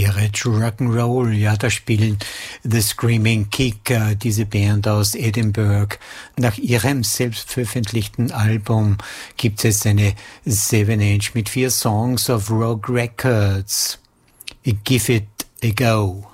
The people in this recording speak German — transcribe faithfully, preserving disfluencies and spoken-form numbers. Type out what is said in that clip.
Garage Rock'n'Roll, ja, da spielen The Screaming Kicker, diese Band aus Edinburgh. Nach ihrem selbst veröffentlichten Album gibt es eine seven inch mit vier Songs auf Rogue Records. Give it a go.